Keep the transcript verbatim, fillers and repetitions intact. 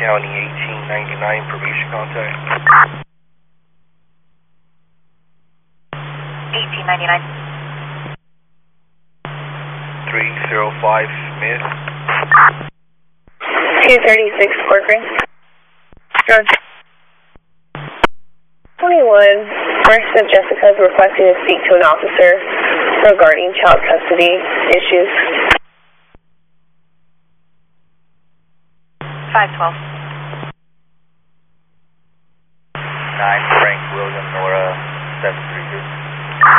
County eighteen ninety-nine, probation contact. eighteen ninety-nine. three zero five Smith. two thirty-six Corcoran. George. twenty-one, First of Jessica is requesting to speak to an officer regarding child custody issues. five twelve.